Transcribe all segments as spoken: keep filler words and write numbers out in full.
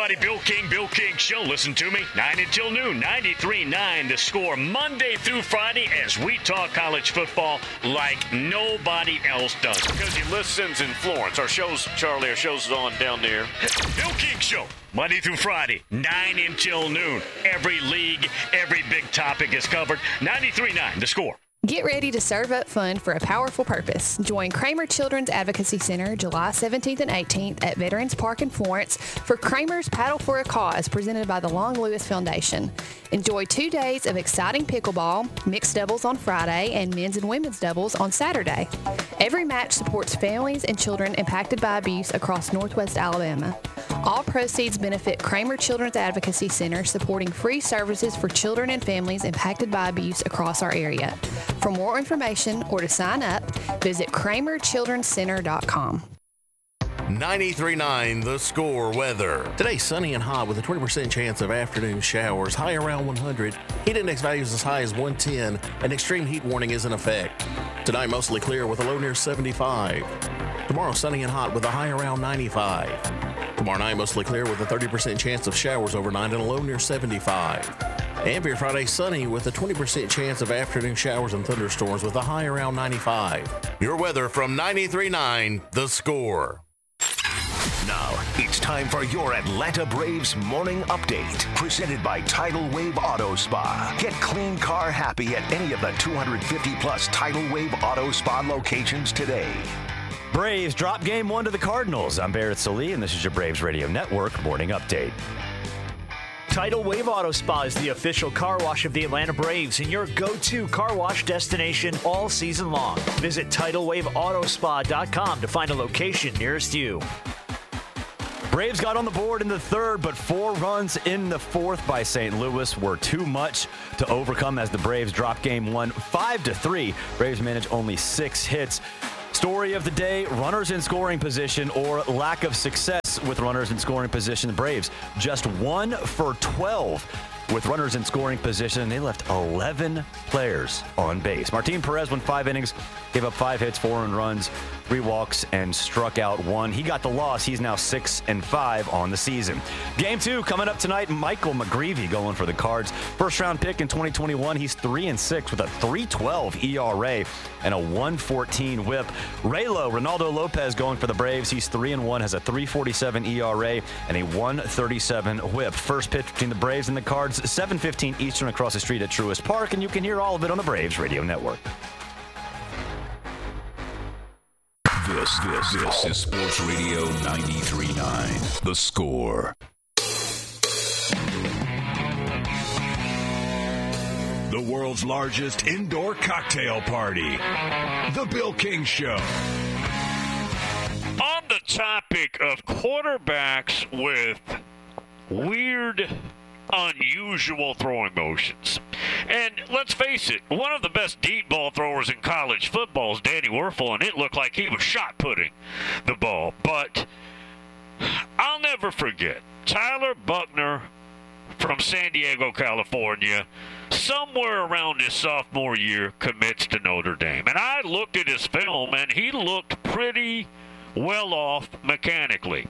everybody. Bill King, Bill King Show. Listen to me, nine until noon, ninety-three point nine The Score, Monday through Friday, as we talk college football like nobody else does. Because he listens in Florence. Our show's, Charlie, our show's on down there. Bill King Show, Monday through Friday, nine until noon. Every league, every big topic is covered. ninety-three point nine The Score. Get ready to serve up fun for a powerful purpose. Join Kramer Children's Advocacy Center July seventeenth and eighteenth at Veterans Park in Florence for Kramer's Paddle for a Cause, presented by the Long Lewis Foundation. Enjoy two days of exciting pickleball, mixed doubles on Friday, and men's and women's doubles on Saturday. Every match supports families and children impacted by abuse across Northwest Alabama. All proceeds benefit Kramer Children's Advocacy Center, supporting free services for children and families impacted by abuse across our area. For more information or to sign up, visit kramer children's center dot com. ninety-three point nine The Score weather. Today, sunny and hot with a twenty percent chance of afternoon showers, high around one hundred. Heat index values as high as one ten. An extreme heat warning is in effect. Tonight, mostly clear with a low near seventy-five. Tomorrow, sunny and hot with a high around ninety-five. Tomorrow night, mostly clear with a thirty percent chance of showers overnight and a low near seventy-five. And for Friday, sunny with a twenty percent chance of afternoon showers and thunderstorms with a high around ninety-five. Your weather from ninety-three point nine The Score. Now, it's time for your Atlanta Braves morning update, presented by Tidal Wave Auto Spa. Get clean car happy at any of the two hundred fifty plus Tidal Wave Auto Spa locations today. Braves drop game one to the Cardinals. I'm Barrett Salee, and this is your Braves Radio Network morning update. Tidal Wave Auto Spa is the official car wash of the Atlanta Braves and your go-to car wash destination all season long. Visit tidal wave auto spa dot com to find a location nearest you. Braves got on the board in the third, but four runs in the fourth by Saint Louis were too much to overcome as the Braves dropped game one five to three. Braves managed only six hits. Story of the day, runners in scoring position or lack of success with runners in scoring position. The Braves just one for twelve with runners in scoring position. They left eleven players on base. Martin Perez went five innings, gave up five hits, four earned runs, three walks, and struck out one. He got the loss. He's now six and five on the season. Game two coming up tonight. Michael McGreevy going for the Cards. First round pick in twenty twenty-one. He's three and six with a three twelve E R A and a one fourteen whip. Raylo, Ronaldo Lopez going for the Braves. He's three and one, has a three forty-seven E R A and a one thirty-seven whip. First pitch between the Braves and the Cards, seven fifteen Eastern across the street at Truist Park, and you can hear all of it on the Braves Radio Network. This, this, this is Sports Radio ninety-three point nine The Score. The world's largest indoor cocktail party. The Bill King Show. On the topic of quarterbacks with weird, unusual throwing motions. And let's face it, one of the best deep ball throwers in college football is Danny Werfel, and it looked like he was shot putting the ball. But I'll never forget, Tyler Buckner from San Diego, California, somewhere around his sophomore year, commits to Notre Dame. And I looked at his film, and he looked pretty well off mechanically.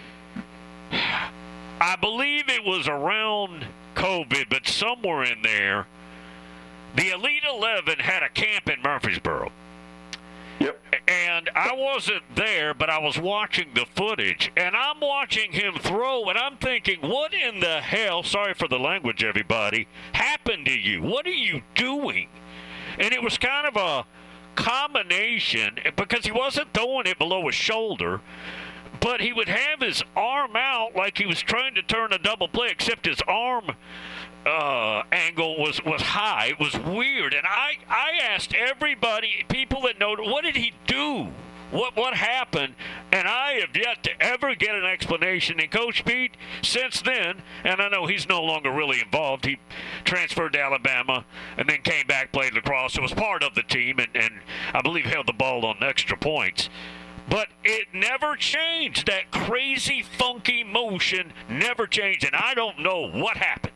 I believe it was around COVID, but somewhere in there, the Elite eleven had a camp in Murfreesboro. Yep. And I wasn't there, but I was watching the footage, and I'm watching him throw, and I'm thinking, what in the hell, sorry for the language, everybody, happened to you? What are you doing? And it was kind of a combination, because he wasn't throwing it below his shoulder, but he would have his arm out like he was trying to turn a double play, except his arm uh, angle was, was high. It was weird. And I, I asked everybody, people that know, what did he do? What what happened? And I have yet to ever get an explanation. And Coach Pete, since then, and I know he's no longer really involved, he transferred to Alabama and then came back, played lacrosse. So was part of the team, and, and I believe held the ball on extra points. But it never changed. That crazy, funky motion never changed, and I don't know what happened.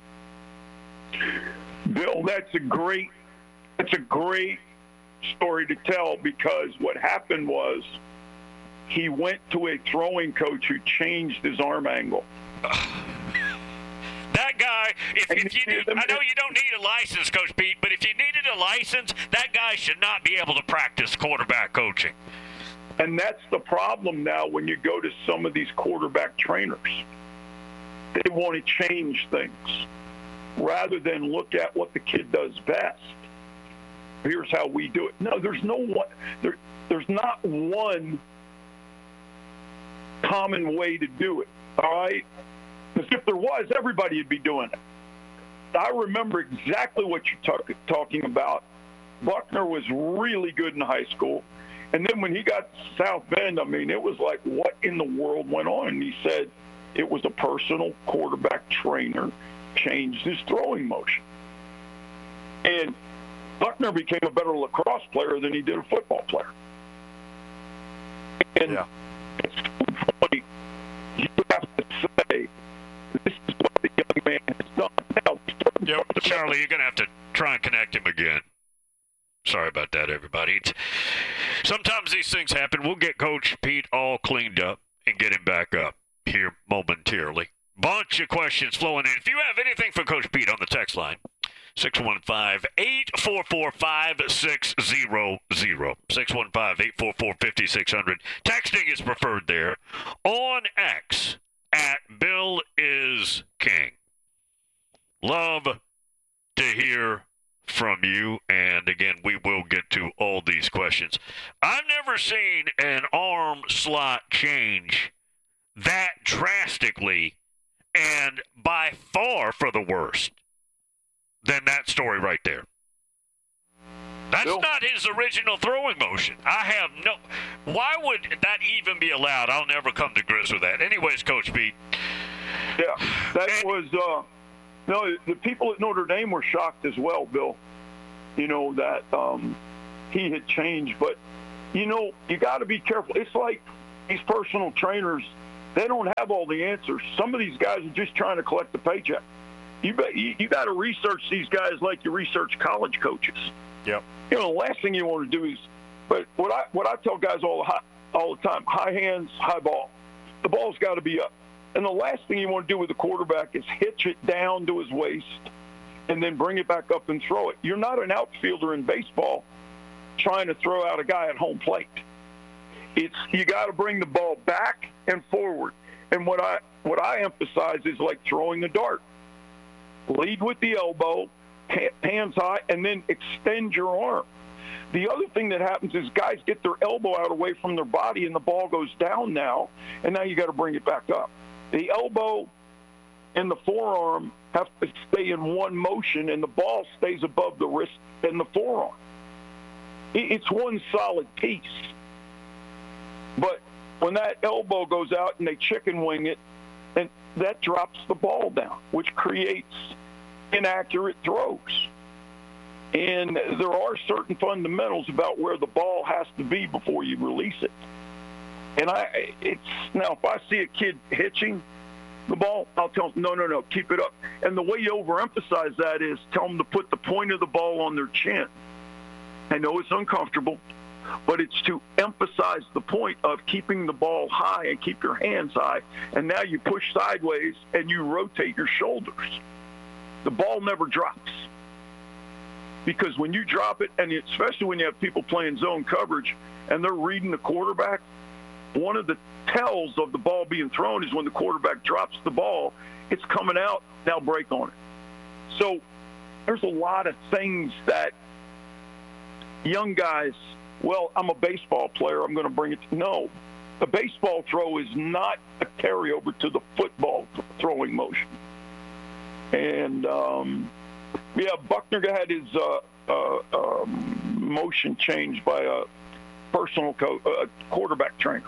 Bill, that's a great, that's a great story to tell, because what happened was he went to a throwing coach who changed his arm angle. That guy, if, if you need, I know you don't need a license, Coach Pete, but if you needed a license, that guy should not be able to practice quarterback coaching. And that's the problem now when you go to some of these quarterback trainers. They want to change things rather than look at what the kid does best. Here's how we do it. No, there's no one. There, there's not one common way to do it. All right? Because if there was, everybody would be doing it. I remember exactly what you're talk, talking about. Buckner was really good in high school. And then when he got to South Bend, I mean, it was like, what in the world went on? And he said it was a personal quarterback trainer changed his throwing motion. And Buckner became a better lacrosse player than he did a football player. And yeah. It's funny. You have to say, this is what the young man has done. Now, yep, Charlie, you're going to have to try and connect him again. Sorry about that, everybody. It's, sometimes these things happen. We'll get Coach Pete all cleaned up and get him back up here momentarily. Bunch of questions flowing in. If you have anything for Coach Pete on the text line, six one five, eight four four, five six zero zero. six one five, eight four four, five six zero zero. Texting is preferred there. On X, at Bill is King. Love to hear from you, and again, we will get to all these questions. I've never seen an arm slot change that drastically and by far for the worst than that story right there. That's Bill? Not his original throwing motion. I have no... Why would that even be allowed? I'll never come to grips with that. Anyways, Coach Pete. Yeah, that and, was... Uh, no, the people at Notre Dame were shocked as well, Bill. You know, that um, he had changed. But, you know, you got to be careful. It's like these personal trainers, they don't have all the answers. Some of these guys are just trying to collect the paycheck. You bet, you, you got to research these guys like you research college coaches. Yep. You know, the last thing you want to do is, but what I what I tell guys all the all the time: high hands, high ball. The ball's got to be up. And the last thing you want to do with the quarterback is hitch it down to his waist and then bring it back up and throw it. You're not an outfielder in baseball trying to throw out a guy at home plate. It's you got to bring the ball back and forward. And what I what I emphasize is like throwing a dart. Lead with the elbow, hands high, and then extend your arm. The other thing that happens is guys get their elbow out away from their body, and the ball goes down now, and now you got to bring it back up. The elbow and the forearm have to stay in one motion, and the ball stays above the wrist and the forearm. It's one solid piece. But when that elbow goes out and they chicken wing it, and that drops the ball down, which creates inaccurate throws. And there are certain fundamentals about where the ball has to be before you release it. And I, it's now if I see a kid hitching the ball, I'll tell them, no, no, no, keep it up. And the way you overemphasize that is tell them to put the point of the ball on their chin. I know it's uncomfortable, but it's to emphasize the point of keeping the ball high and keep your hands high. And now you push sideways and you rotate your shoulders. The ball never drops. Because when you drop it, and especially when you have people playing zone coverage and they're reading the quarterback, one of the tells of the ball being thrown is when the quarterback drops the ball, it's coming out, now break on it. So there's a lot of things that young guys, well, I'm a baseball player, I'm going to bring it. No, the baseball throw is not a carryover to the football throwing motion. And, um, yeah, Buckner had his uh, uh, um, motion changed by a personal co- uh, quarterback trainer.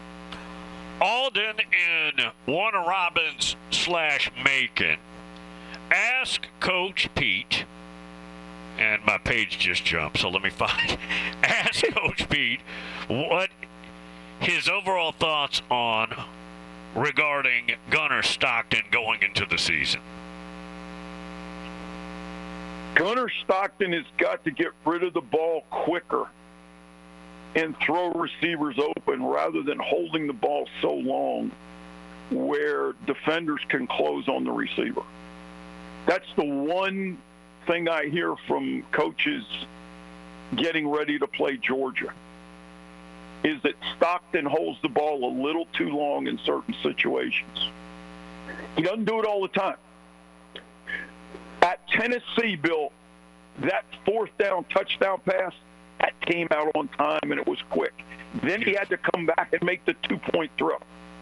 Alden in Warner Robins slash Macon. Ask Coach Pete, and my page just jumped, so let me find. Ask Coach Pete what his overall thoughts on regarding Gunnar Stockton going into the season. Gunnar Stockton has got to get rid of the ball quicker and throw receivers open rather than holding the ball so long where defenders can close on the receiver. That's the one thing I hear from coaches getting ready to play Georgia, is that Stockton holds the ball a little too long in certain situations. He doesn't do it all the time. At Tennessee, Bill, that fourth down touchdown pass, that came out on time and it was quick. Then he had to come back and make the two-point throw.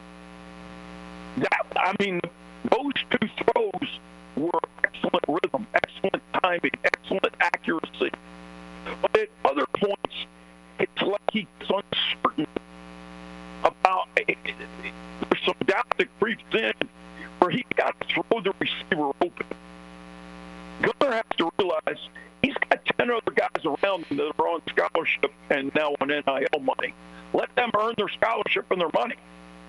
That, I mean, those two throws were excellent rhythm, excellent timing, excellent accuracy. But at other points, it's like he's uncertain about, there's some doubt that creeps in where he's got to throw the receiver open. Gunner has to realize he's got ten other guys around him that are on scholarship and now on N I L money. Let them earn their scholarship and their money.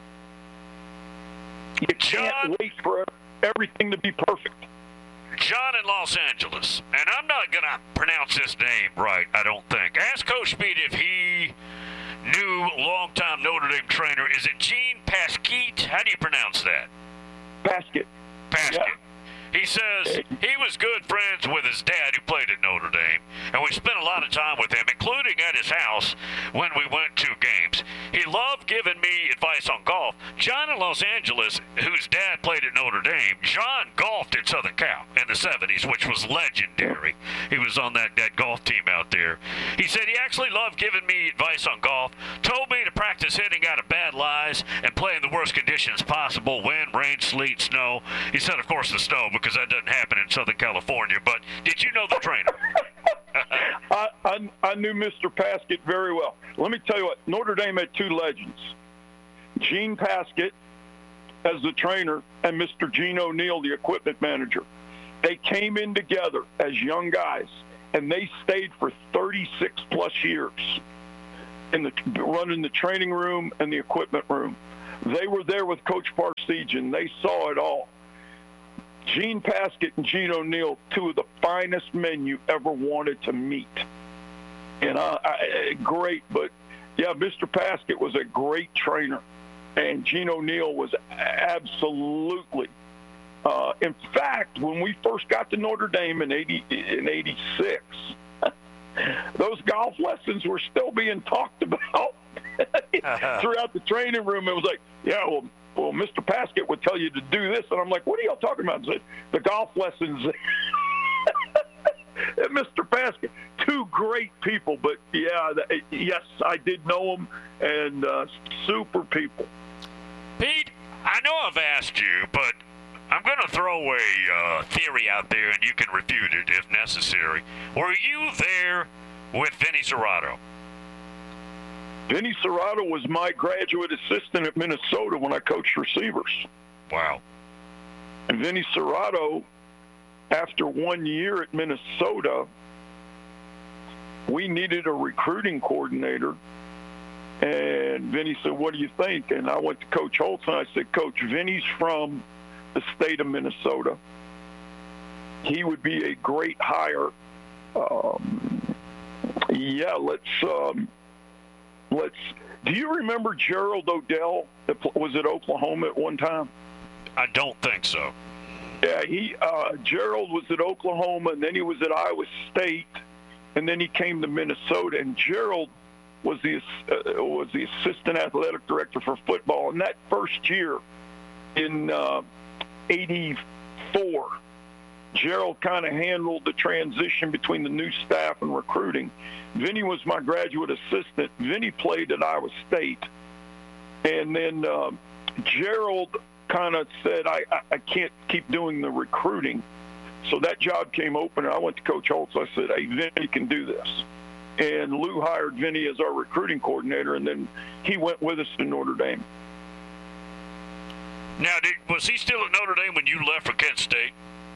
You can't John, wait for everything to be perfect. John in Los Angeles, and I'm not going to pronounce his name right, I don't think. Ask Coach Speed if he knew longtime Notre Dame trainer. Is it Gene Pasquette? How do you pronounce that? Basket. Pasquette. Yeah. He says he was good friends with his dad who played at Notre Dame, and we spent a lot of time with him, including at his house when we went to games. He loved giving me advice on golf. John in Los Angeles, whose dad played at Notre Dame, John golfed at Southern Cal in the seventies, which was legendary. He was on that, that golf team out there. He said he actually loved giving me advice on golf, told me to practice hitting out of bad lies and play in the worst conditions possible, wind, rain, sleet, snow. He said, of course, the snow, because that doesn't happen in Southern California. But did you know the trainer? I, I, I knew Mister Pasquette very well. Let me tell you what, Notre Dame had two legends. Gene Pasquette as the trainer and Mister Gene O'Neill, the equipment manager. They came in together as young guys, and they stayed for thirty-six plus years in the running the training room and the equipment room. They were there with Coach Parsegian. They saw it all. Gene Pasquette and Gene O'Neill, two of the finest men you ever wanted to meet. And uh, I, great, but yeah, Mister Pasquette was a great trainer, and Gene O'Neill was absolutely. Uh, in fact, when we first got to Notre Dame in eighty in eighty-six, those golf lessons were still being talked about throughout the training room. It was like, yeah, well. Well, Mister Pasquette would tell you to do this, and I'm like, what are y'all talking about? The, the golf lessons. And Mister Pasquette, two great people, but yeah, the, yes, I did know them, and uh, super people. Pete, I know I've asked you, but I'm going to throw a uh, theory out there, and you can refute it if necessary. Were you there with Vinny Serrato? Vinny Serrato was my graduate assistant at Minnesota when I coached receivers. Wow. And Vinny Serrato, after one year at Minnesota, we needed a recruiting coordinator. And Vinny said, what do you think? And I went to Coach Holtz, and I said, Coach, Vinny's from the state of Minnesota. He would be a great hire. Um, yeah, let's... Um, Let's. Do you remember Gerald Odell that was at Oklahoma at one time? I don't think so. Yeah, he uh, Gerald was at Oklahoma, and then he was at Iowa State, and then he came to Minnesota. And Gerald was the uh, was the assistant athletic director for football. And that first year, in uh, eighty-four, Gerald kind of handled the transition between the new staff and recruiting. Vinny was my graduate assistant. Vinny played at Iowa State. And then uh, Gerald kind of said, I, I, I can't keep doing the recruiting. So that job came open, and I went to Coach Holtz. I said, hey, Vinny can do this. And Lou hired Vinny as our recruiting coordinator, and then he went with us to Notre Dame. Now, did, was he still at Notre Dame when you left for Kent State?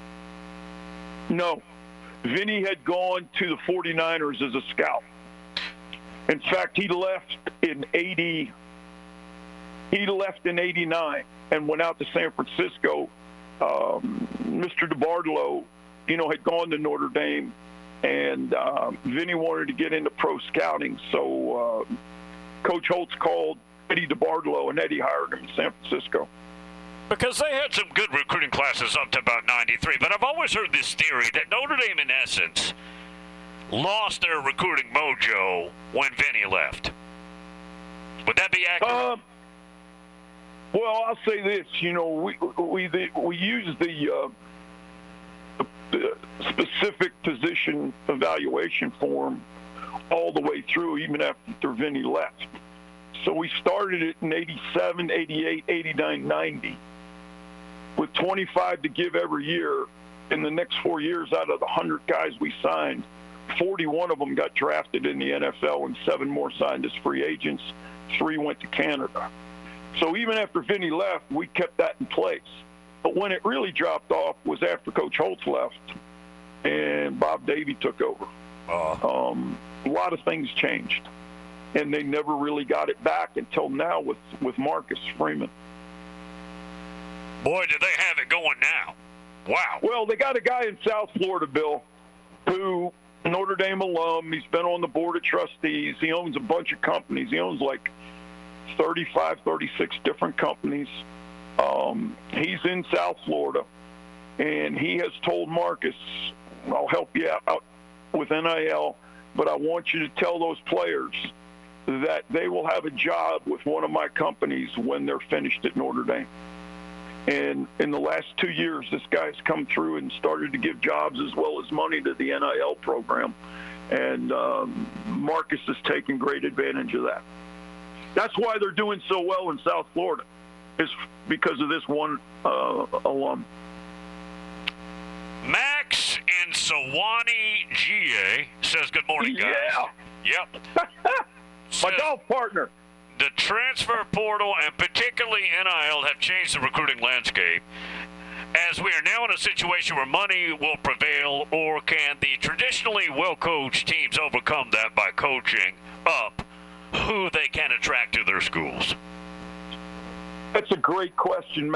No. Vinny had gone to the forty-niners as a scout. In fact, he left in eighty. He left in eighty-nine and went out to San Francisco. Um, Mister DeBartolo, you know, had gone to Notre Dame, and um, Vinny wanted to get into pro scouting. So uh, Coach Holtz called Eddie DeBartolo, and Eddie hired him in San Francisco. Because they had some good recruiting classes up to about ninety-three. But I've always heard this theory that Notre Dame, in essence, lost their recruiting mojo when Vinny left. Would that be accurate? Um, well, I'll say this. You know, we we the, we use the, uh, the, the specific position evaluation form all the way through, even after Vinny left. So we started it in eighty-seven, eighty-eight, eighty-nine, ninety, with twenty-five to give every year. In the next four years, out of the one hundred guys we signed, forty-one of them got drafted in the N F L, and seven more signed as free agents. Three went to Canada. So even after Vinny left, we kept that in place. But when it really dropped off was after Coach Holtz left and Bob Davie took over. Uh. Um, a lot of things changed, and they never really got it back until now with, with Marcus Freeman. Boy, do they have it going now. Wow. Well, they got a guy in South Florida, Bill, who Notre Dame alum. He's been on the board of trustees. He owns a bunch of companies. He owns like thirty-five, thirty-six different companies. Um, he's in South Florida, and he has told Marcus, I'll help you out with N I L, but I want you to tell those players that they will have a job with one of my companies when they're finished at Notre Dame. And in the last two years, this guy's come through and started to give jobs as well as money to the N I L program. And um, Marcus is taking great advantage of that. That's why they're doing so well in South Florida, is because of this one uh, alum. Max in Sewanee, G A says, good morning, guys. Yeah. Yep. My golf partner. The transfer portal and particularly N I L have changed the recruiting landscape, as we are now in a situation where money will prevail, or can the traditionally well-coached teams overcome that by coaching up who they can attract to their schools? That's a great question, Matt.